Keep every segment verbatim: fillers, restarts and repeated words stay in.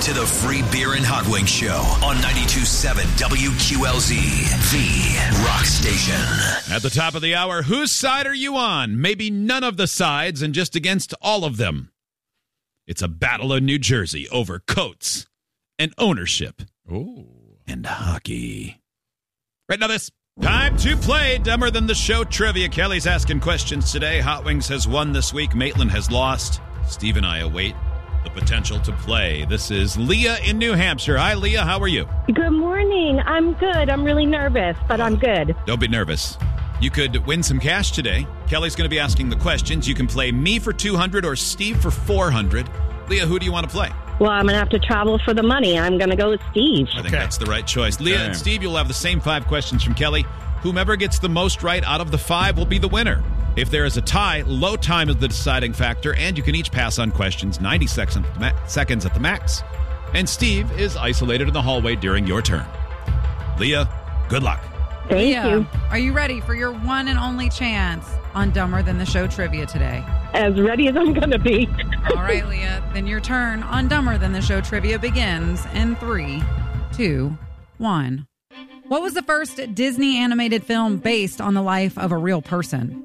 to the Free Beer and Hot Wings Show on ninety-two point seven W Q L Z, the rock station. At the top of the hour, whose side are you on? Maybe none of the sides and just against all of them. It's a battle in New Jersey over coats and ownership Ooh. and hockey. Right now, this time to play Dumber Than the Show trivia. Kelly's asking questions today. Hot Wings has won this week. Maitland has lost. Steve and I await the potential to play. This is Leah in New Hampshire. Hi, Leah. How are you? Good morning. I'm good. I'm really nervous, but I'm good. Don't be nervous. You could win some cash today. Kelly's going to be asking the questions. You can play me for two hundred or Steve for four hundred. Leah, who do you want to play? Well, I'm going to have to travel for the money. I'm going to go with Steve. I think Okay. that's the right choice. Leah Okay. and Steve, you'll have the same five questions from Kelly. Whomever gets the most right out of the five will be the winner. If there is a tie, low time is the deciding factor, and you can each pass on questions ninety seconds at the max. And Steve is isolated in the hallway during your turn. Leah, good luck. Thank Leah, you. are you ready for your one and only chance on Dumber Than the Show trivia today? As ready as I'm going to be. All right, Leah, then your turn on Dumber Than the Show trivia begins in three, two, one. What was the first Disney animated film based on the life of a real person?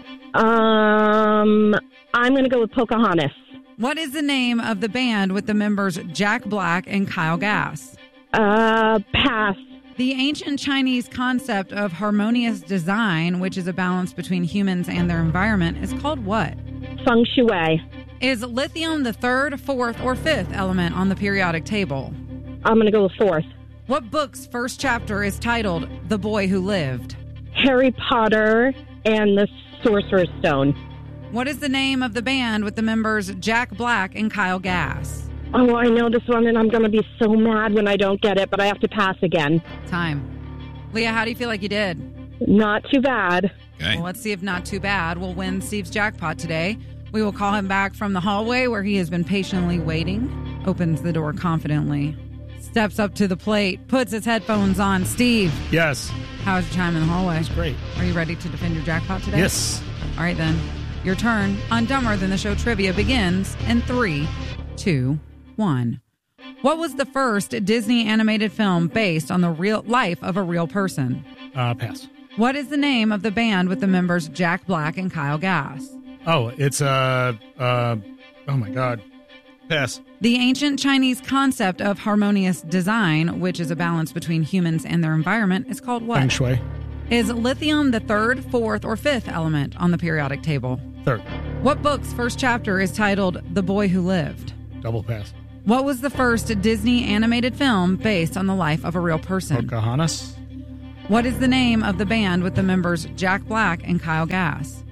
Um, I'm going to go with Pocahontas. What is the name of the band with the members Jack Black and Kyle Gass? Uh, pass. The ancient Chinese concept of harmonious design, which is a balance between humans and their environment, is called what? Feng Shui. Is lithium the third, fourth, or fifth element on the periodic table? I'm going to go with fourth. What book's first chapter is titled The Boy Who Lived? Harry Potter and the Sorcerer's Stone. What is the name of the band with the members Jack Black and Kyle Gass? Oh, I know this one, and I'm going to be so mad when I don't get it, but I have to pass again. Time. Leah, how do you feel like you did? Not too bad. Okay. Well, let's see if not too bad. We'll win Steve's jackpot today. We will call him back from the hallway where he has been patiently waiting. Opens the door confidently. Steps up to the plate. Puts his headphones on. Steve, Yes. how's your time in the hallway? That's great. Are you ready to defend your jackpot today? Yes. All right, then. Your turn on Dumber Than the Show trivia begins in three, two, one. What was the first Disney animated film based on the real life of a real person? Uh, pass. What is the name of the band with the members Jack Black and Kyle Gass? Oh, it's uh, uh, oh my God. Pass. The ancient Chinese concept of harmonious design, which is a balance between humans and their environment, is called what? Feng Shui. Is lithium the third, fourth, or fifth element on the periodic table? Third. What book's first chapter is titled The Boy Who Lived? Double pass. What was the first Disney animated film based on the life of a real person? Pocahontas. What is the name of the band with the members Jack Black and Kyle Gass?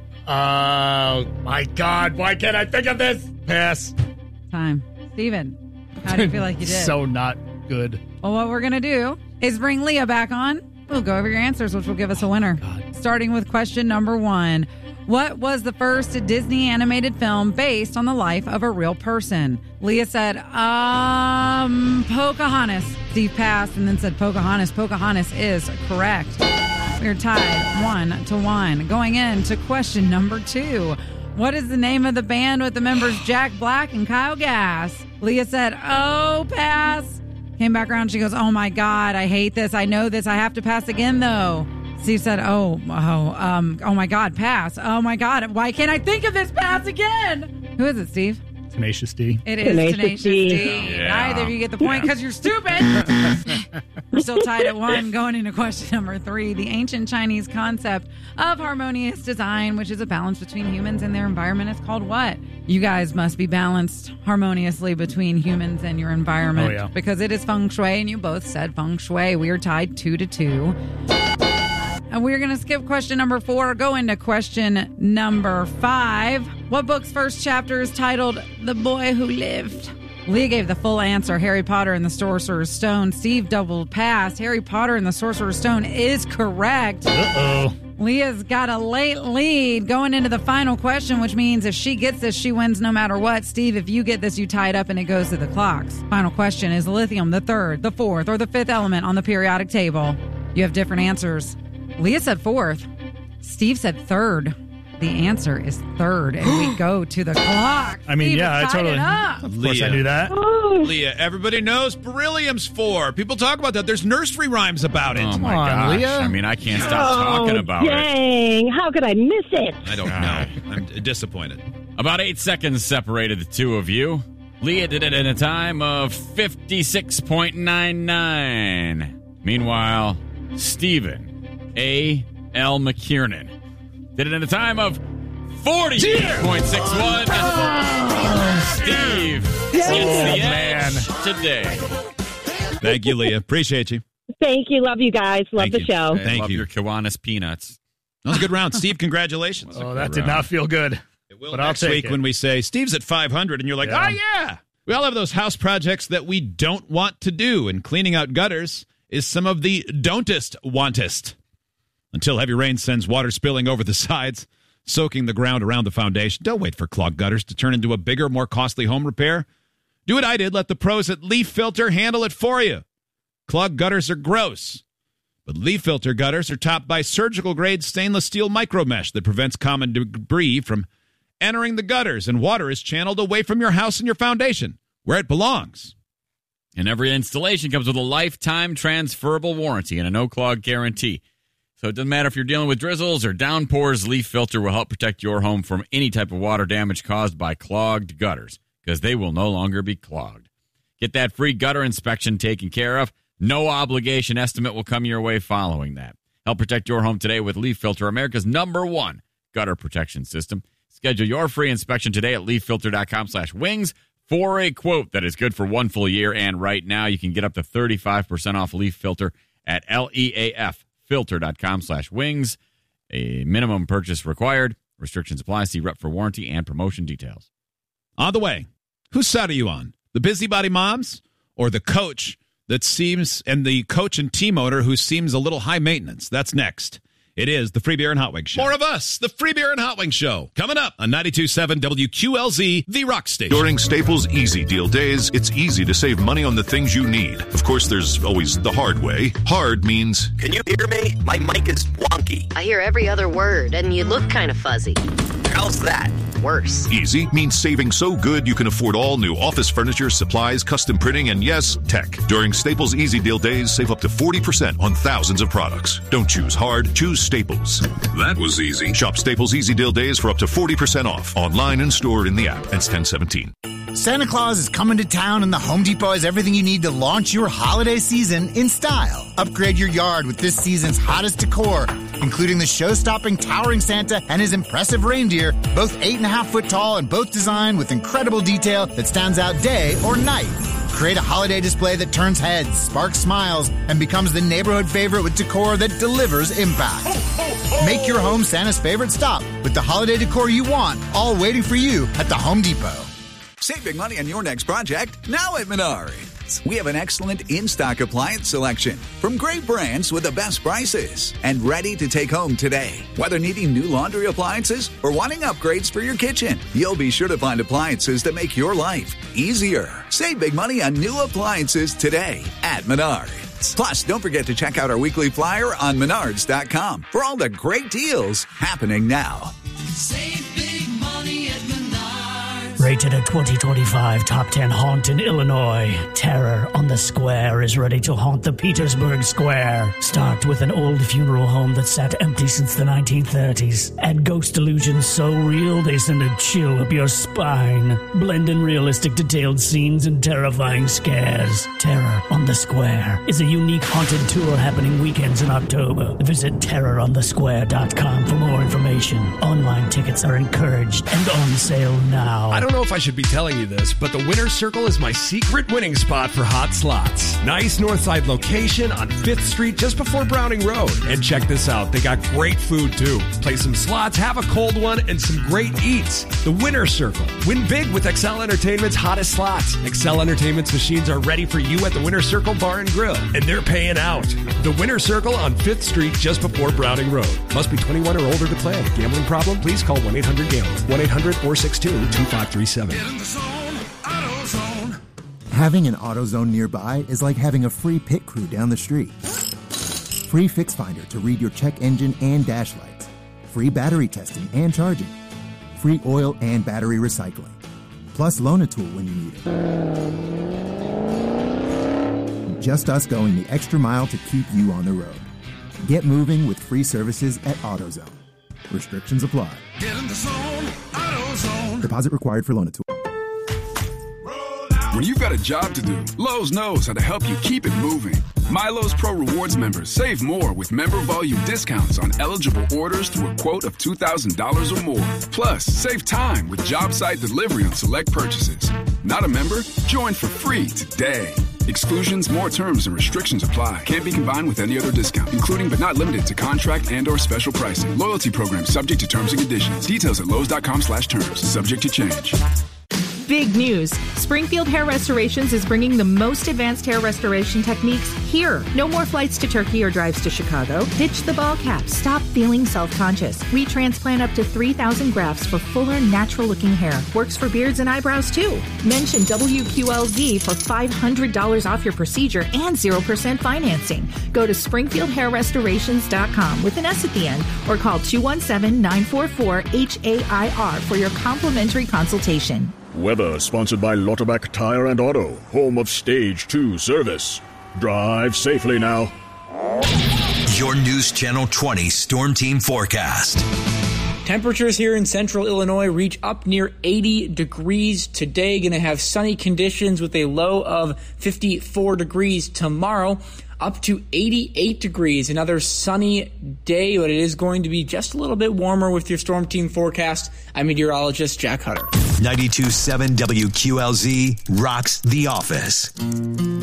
Oh, my God. Why can't I think of this? Pass. Time. Steven, how do you feel like you did? So not good. Well, what we're going to do is bring Leah back on. We'll go over your answers, which will give us a winner. Starting with question number one. What was the first Disney animated film based on the life of a real person? Leah said, um, Pocahontas. Steve passed and then said Pocahontas. Pocahontas is correct. We're tied one to one. Going into question number two. What is the name of the band with the members Jack Black and Kyle Gass? Leah said, oh, pass. Came back around. She goes, oh, my God, I hate this. I know this. I have to pass again, though. Steve said, oh, oh, um, oh, my God, pass. Oh, my God, why can't I think of this? Pass again. Who is it, Steve? Tenacious D. It is Tenacious Tenacious D. D. Yeah. Neither of you get the point because you're stupid. We're still tied at one. Going into question number three. The ancient Chinese concept of harmonious design, which is a balance between humans and their environment, is called what? You guys must be balanced harmoniously between humans and your environment. Oh, yeah. Because it is feng shui, and you both said feng shui. We are tied two to two. And we're going to skip question number four, go into question number five. What book's first chapter is titled The Boy Who Lived? Leah gave the full answer, Harry Potter and the Sorcerer's Stone. Steve doubled pass. Harry Potter and the Sorcerer's Stone is correct. Uh-oh. Leah's got a late lead going into the final question, which means if she gets this, she wins no matter what. Steve, if you get this, you tie it up and it goes to the clocks. Final question, is lithium the third, the fourth, or the fifth element on the periodic table? You have different answers. Leah said fourth. Steve said third. The answer is third, and we go to the clock. I mean, Steve yeah, I tied totally. it up. Of course, I Leah. knew that. Oh, Oh. Leah, everybody knows beryllium's for. People talk about that. There's nursery rhymes about it. Oh, my on, gosh. Leah. I mean, I can't stop Oh, talking about it. dang. How could I miss it? I don't know. I'm disappointed. About eight seconds separated the two of you. Leah did it in a time of fifty-six point nine nine. Meanwhile, Stephen A. L. McKiernan did it in a time of forty point six one. Steve gets the man. edge today. Thank you, Leah. Appreciate you. Thank you. Love you guys. Love Thank the you. show. I Thank love you. your Kiwanis peanuts. That was a good round. Steve, congratulations. Oh, that did not feel good. It will But I'll next take week it. when we say Steve's at five hundred and you're like, Yeah. oh, yeah. We all have those house projects that we don't want to do, and cleaning out gutters is some of the don'test wantest. Until heavy rain sends water spilling over the sides, soaking the ground around the foundation. Don't wait for clogged gutters to turn into a bigger, more costly home repair. Do what I did. Let the pros at Leaf Filter handle it for you. Clogged gutters are gross, but Leaf Filter gutters are topped by surgical-grade stainless steel micromesh that prevents common debris from entering the gutters, and water is channeled away from your house and your foundation, where it belongs. And every installation comes with a lifetime transferable warranty and a no-clog guarantee. So it doesn't matter if you're dealing with drizzles or downpours, Leaf Filter will help protect your home from any type of water damage caused by clogged gutters, because they will no longer be clogged. Get that free gutter inspection taken care of. No obligation estimate will come your way following that. Help protect your home today with Leaf Filter, America's number one gutter protection system. Schedule your free inspection today at leaffilter.com slash wings for a quote that is good for one full year. And right now you can get up to thirty-five percent off Leaf Filter at leaffilter.com slash wings. A minimum purchase required. Restrictions apply. See rep for warranty and promotion details. On the way, whose side are you on? The busybody moms or the coach that seems, and the coach and team owner who seems a little high maintenance? That's next. It is the Free Beer and Hot Wings Show. More of us, the Free Beer and Hot Wings Show, coming up on ninety-two point seven W Q L Z, the Rock Station. During Staples Easy Deal Days, it's easy to save money on the things you need. Of course, there's always the hard way. Hard means... Can you hear me? My mic is wonky. I hear every other word, and you look kind of fuzzy. How's that? Worse. Easy means saving so good you can afford all new office furniture, supplies, custom printing, and yes, tech. During Staples Easy Deal Days, save up to forty percent on thousands of products. Don't choose hard, choose Staples. That was easy. Shop Staples Easy Deal Days for up to forty percent off. Online and store in the app. It's ten seventeen. Santa Claus is coming to town, and the Home Depot has everything you need to launch your holiday season in style. Upgrade your yard with this season's hottest decor, including the show-stopping towering Santa and his impressive reindeer, both eight and a half foot tall and both designed with incredible detail that stands out day or night. Create a holiday display that turns heads, sparks smiles, and becomes the neighborhood favorite with decor that delivers impact. Make your home Santa's favorite stop with the holiday decor you want, all waiting for you at the Home Depot. Save big money on your next project now at Menards. We have an excellent in-stock appliance selection from great brands with the best prices and ready to take home today. Whether needing new laundry appliances or wanting upgrades for your kitchen, you'll be sure to find appliances that make your life easier. Save big money on new appliances today at Menards. Plus, don't forget to check out our weekly flyer on menards dot com for all the great deals happening now. Save big money at Menards. Rated a twenty twenty-five Top ten Haunt in Illinois, Terror on the Square is ready to haunt the Petersburg Square. Start with an old funeral home that sat empty since the nineteen thirties. Add ghost illusions so real they send a chill up your spine. Blend in realistic detailed scenes and terrifying scares. Terror on the Square is a unique haunted tour happening weekends in October. Visit terror on the square dot com for more information. Online tickets are encouraged and on sale now. I don't know if I should be telling you this, but the Winner's Circle is my secret winning spot for hot slots. Nice Northside location on fifth Street just before Browning Road. And check this out, they got great food too. Play some slots, have a cold one, and some great eats. The Winner's Circle. Win big with Excel Entertainment's hottest slots. Excel Entertainment's machines are ready for you at the Winner's Circle Bar and Grill, and they're paying out. The Winner's Circle on fifth Street just before Browning Road. Must be twenty-one or older to play. Gambling problem? Please call one eight hundred gambler. one eight hundred four six two two five three seven. Having an AutoZone nearby is like having a free pit crew down the street. Free Fix Finder to read your check engine and dash lights. Free battery testing and charging. Free oil and battery recycling. Plus Loan-A-Tool when you need it. Just us going the extra mile to keep you on the road. Get moving with free services at AutoZone. Restrictions apply. Get in the zone, AutoZone. Deposit required for loan at When you've got a job to do, Lowe's knows how to help you keep it moving. MyLowe's Pro Rewards members save more with member volume discounts on eligible orders through a quote of two thousand dollars or more. Plus, save time with job site delivery on select purchases. Not a member? Join for free today. Exclusions, more terms, and restrictions apply. Can't be combined with any other discount, including but not limited to contract and or special pricing. Loyalty program subject to terms and conditions. Details at Lowe's.com slash terms. Subject to change. Big news. Springfield Hair Restorations is bringing the most advanced hair restoration techniques here. No more flights to Turkey or drives to Chicago. Ditch the ball cap. Stop feeling self-conscious. We transplant up to three thousand grafts for fuller, natural-looking hair. Works for beards and eyebrows, too. Mention W Q L Z for five hundred dollars off your procedure and zero percent financing. Go to springfield hair restorations dot com with an S at the end or call two one seven, nine four four, H A I R for your complimentary consultation. Weather sponsored by Lauterbach Tire and Auto, home of Stage two service. Drive safely now. Your News Channel twenty Storm Team forecast. Temperatures here in central Illinois reach up near eighty degrees today. Going to have sunny conditions with a low of fifty-four degrees tomorrow. Up to eighty-eight degrees. Another sunny day, but it is going to be just a little bit warmer with your Storm Team forecast. I'm meteorologist Jack Hutter. ninety-two point seven W Q L Z rocks The Office.